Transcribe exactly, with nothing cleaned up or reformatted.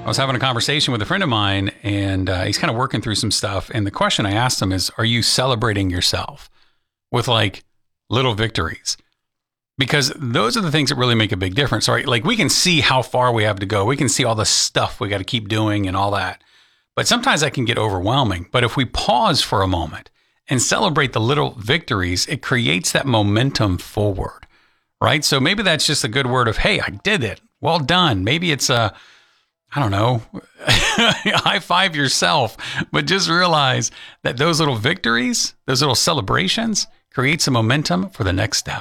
I was having a conversation with a friend of mine, and uh, he's kind of working through some stuff. And the question I asked him is, are you celebrating yourself with like little victories? Because those are the things that really make a big difference, right? Like we can see how far we have to go. We can see all the stuff we got to keep doing and all that. But sometimes that can get overwhelming. But if we pause for a moment and celebrate the little victories, it creates that momentum forward, right? So maybe that's just a good word of, hey, I did it. Well done. Maybe it's a, I don't know, high five yourself, but just realize that those little victories, those little celebrations create some momentum for the next step.